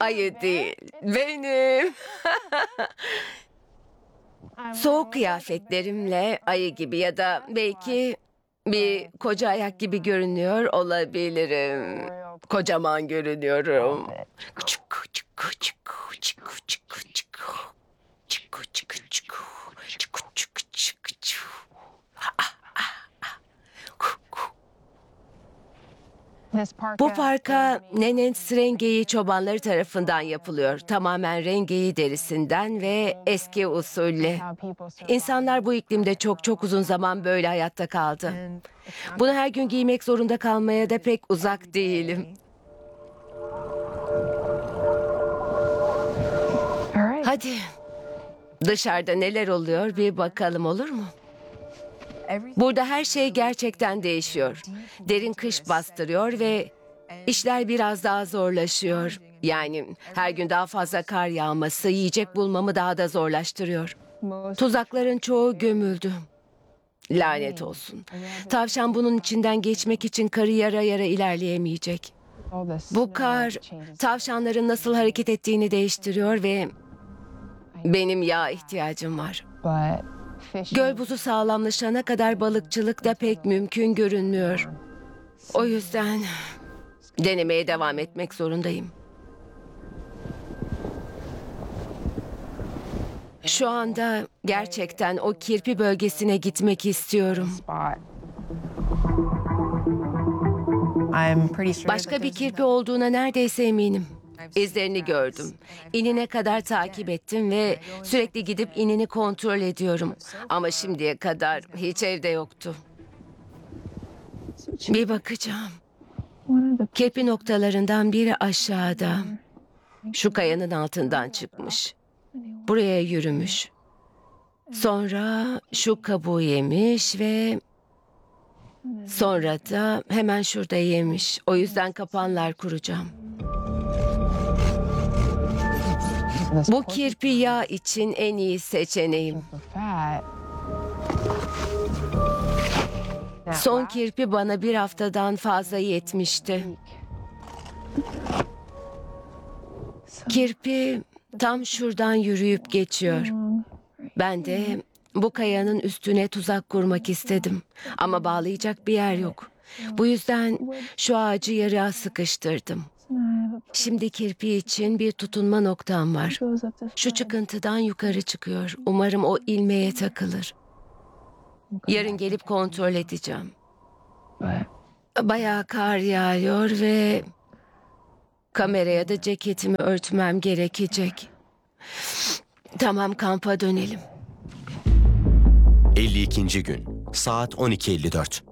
Ayı değil, benim. Soğuk kıyafetlerimle ayı gibi ya da belki bir koca ayak gibi görünüyor olabilirim. Kocaman görünüyorum. Bu parka Nenets rengeyi çobanları tarafından yapılıyor. Tamamen rengeyi derisinden ve eski usulle. İnsanlar bu iklimde çok uzun zaman böyle hayatta kaldı. Bunu her gün giymek zorunda kalmaya da pek uzak değilim. Hadi dışarıda neler oluyor bir bakalım, olur mu? Burada her şey gerçekten değişiyor. Derin kış bastırıyor ve işler biraz daha zorlaşıyor. Yani her gün daha fazla kar yağması yiyecek bulmamı daha da zorlaştırıyor. Tuzakların çoğu gömüldü. Lanet olsun. Tavşan bunun içinden geçmek için karı yara yara ilerleyemeyecek. Bu kar tavşanların nasıl hareket ettiğini değiştiriyor ve benim yağa ihtiyacım var. Göl buzu sağlamlaşana kadar balıkçılık da pek mümkün görünmüyor. O yüzden denemeye devam etmek zorundayım. Şu anda gerçekten o kirpi bölgesine gitmek istiyorum. Başka bir kirpi olduğuna neredeyse eminim. İzlerini gördüm. İnine kadar takip ettim ve sürekli gidip inini kontrol ediyorum. Ama şimdiye kadar hiç evde yoktu. Bir bakacağım. Kirpi noktalarından biri aşağıda. Şu kayanın altından çıkmış. Buraya yürümüş. Sonra şu kabuğu yemiş ve sonra da hemen şurada yemiş. O yüzden kapanlar kuracağım. Bu kirpi yağ için en iyi seçeneğim. Son kirpi bana bir haftadan fazla yetmişti. Kirpi tam şuradan yürüyüp geçiyor. Ben de bu kayanın üstüne tuzak kurmak istedim. Ama bağlayacak bir yer yok. Bu yüzden şu ağacı yarıya sıkıştırdım. Şimdi kirpi için bir tutunma noktam var. Şu çıkıntıdan yukarı çıkıyor. Umarım o ilmeğe takılır. Yarın gelip kontrol edeceğim. Bayağı kar yağıyor ve kameraya da ceketimi örtmem gerekecek. Tamam, kampa dönelim. 52. gün, saat 12:54.